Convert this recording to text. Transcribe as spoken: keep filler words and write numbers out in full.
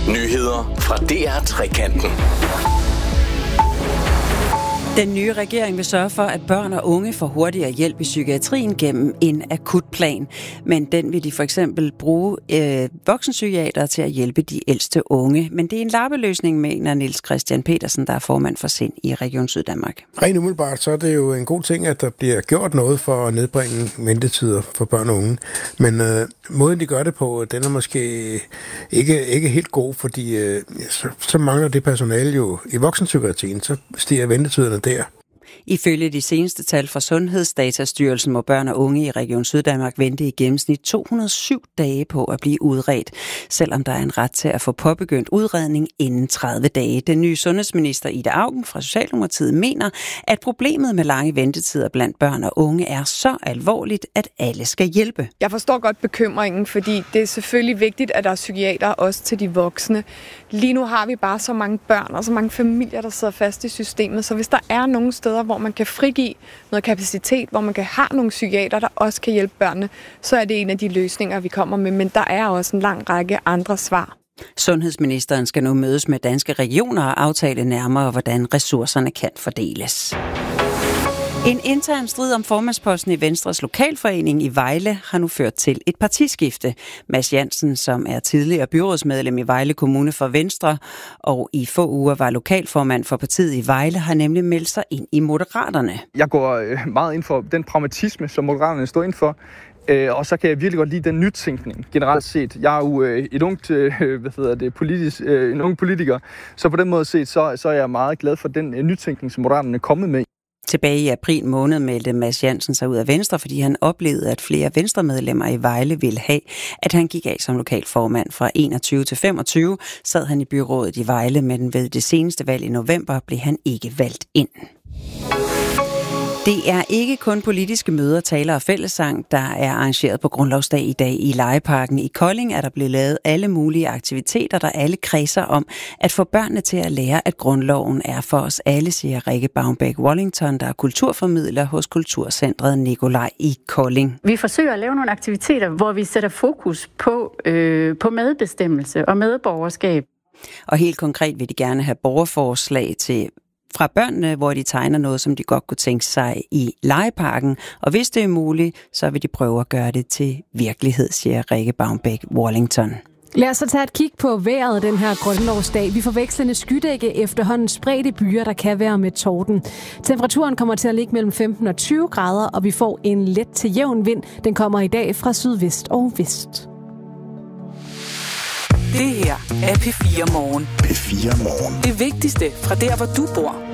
Nyheder fra D R Trekanten. Den nye regering vil sørge for, at børn og unge får hurtigere hjælp i psykiatrien gennem en akutplan. Men den vil de for eksempel bruge øh, voksenpsykiater til at hjælpe de ældste unge. Men det er en lappeløsning, mener Niels Christian Petersen, der er formand for SIND i Region Syddanmark. Rent umiddelbart, så er det jo en god ting, at der bliver gjort noget for at nedbringe ventetider for børn og unge. Men øh, måden, de gør det på, den er måske ikke, ikke helt god, fordi øh, så, så mangler det personale jo i voksenpsykiatrien, så stiger ventetiderne der. Ifølge de seneste tal fra Sundhedsdatastyrelsen må børn og unge i Region Syddanmark vente i gennemsnit to hundrede og syv dage på at blive udredt, selvom der er en ret til at få påbegyndt udredning inden tredive dage. Den nye sundhedsminister Ida Auken fra Socialdemokratiet mener, at problemet med lange ventetider blandt børn og unge er så alvorligt, at alle skal hjælpe. Jeg forstår godt bekymringen, fordi det er selvfølgelig vigtigt, at der er psykiater også til de voksne. Lige nu har vi bare så mange børn og så mange familier, der sidder fast i systemet, så hvis der er nogle steder, hvor man kan frigive noget kapacitet, hvor man kan have nogle psykiater, der også kan hjælpe børnene, så er det en af de løsninger, vi kommer med. Men der er også en lang række andre svar. Sundhedsministeren skal nu mødes med danske regioner og aftale nærmere, hvordan ressourcerne kan fordeles. En intern strid om formandsposten i Venstres lokalforening i Vejle har nu ført til et partiskifte. Mads Jansen, som er tidligere byrådsmedlem i Vejle Kommune for Venstre, og i få uger var lokalformand for partiet i Vejle, har nemlig meldt sig ind i Moderaterne. Jeg går meget ind for den pragmatisme, som Moderaterne står ind for. Og så kan jeg virkelig godt lide den nytænkning generelt set. Jeg er jo et ungt, hvad hedder det, politisk, en ung politiker, så på den måde set, så, så er jeg meget glad for den nytænkning, som Moderaterne er kommet med. Tilbage i april måned meldte Mads Jansen sig ud af Venstre, fordi han oplevede, at flere Venstremedlemmer i Vejle ville have, at han gik af som lokalformand. Fra enogtyve til femogtyve sad han i byrådet i Vejle, men ved det seneste valg i november blev han ikke valgt ind. Det er ikke kun politiske møder, taler og fællessang, der er arrangeret på Grundlovsdag i dag i Legeparken i Kolding, er der blevet lavet alle mulige aktiviteter, der alle kredser om at få børnene til at lære, at grundloven er for os alle, siger Rikke Baunbæk-Wallington, der er kulturformidler hos Kulturcentret Nikolaj i Kolding. Vi forsøger at lave nogle aktiviteter, hvor vi sætter fokus på, øh, på medbestemmelse og medborgerskab. Og helt konkret vil de gerne have borgerforslag til fra børnene, hvor de tegner noget, som de godt kunne tænke sig i legeparken. Og hvis det er muligt, så vil de prøve at gøre det til virkelighed, siger Rikke Baunbæk-Wallington. Lad os så tage et kig på vejret den her grundlovsdag. Vi får vekslende skydække efterhånden spredte byer, der kan være med torden. Temperaturen kommer til at ligge mellem femten og tyve grader, og vi får en let til jævn vind. Den kommer i dag fra sydvest og vest. Det her er P fire Morgen. P fire Morgen. Det vigtigste fra der, hvor du bor.